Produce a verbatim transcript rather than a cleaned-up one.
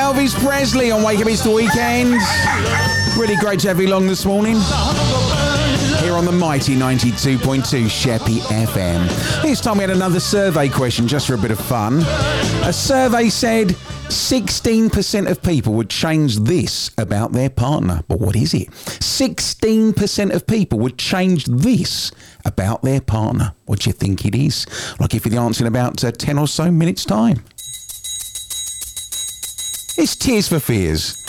Elvis Presley on Wake Up It's the Weekend. Really great to have you along this morning. Here on the mighty ninety-two point two Sheppey F M. This time we had another survey question just for a bit of fun. A survey said sixteen percent of people would change this about their partner. But what is it? sixteen percent of people would change this about their partner. What do you think it is? I'll give you the answer in about uh, ten or so minutes' time. It's Tears for Fears.